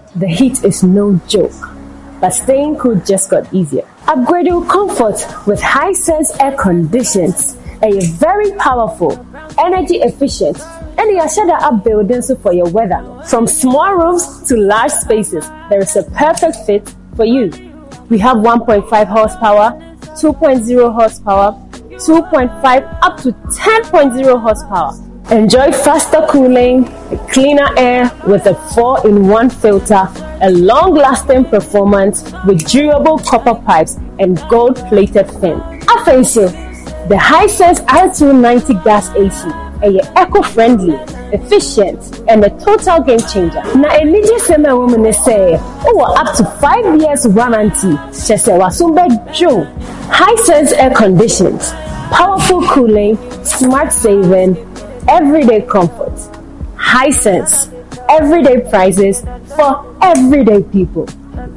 The heat is no joke, but staying cool just got easier. Upgrade your comfort with Hisense air conditions. A very powerful, energy efficient, and you share up buildings for your weather. From small rooms to large spaces, there is a perfect fit for you. We have 1.5 horsepower, 2.0 horsepower, 2.5 up to 10.0 horsepower. Enjoy faster cooling, cleaner air with a 4-in-1 filter, a long-lasting performance with durable copper pipes and gold-plated fin. Also, the Hisense R290 gas AC, eco-friendly, efficient, and a total game changer. Now, a major summer woman say, up to 5 years warranty. She said, Hisense air conditions, powerful cooling, smart saving, everyday comfort. Hisense, everyday prices for everyday people.